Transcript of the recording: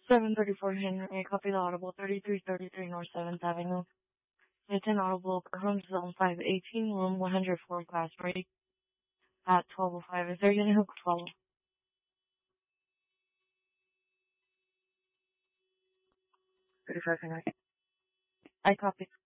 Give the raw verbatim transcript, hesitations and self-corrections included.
seven thirty-four Henry, copy the audible, thirty-three thirty-three North seventh Avenue. It's an audible, home zone five eighteen, room one hundred four, class rate at twelve oh five. Is there unit hook twelve? thirty-five Henry. I copy.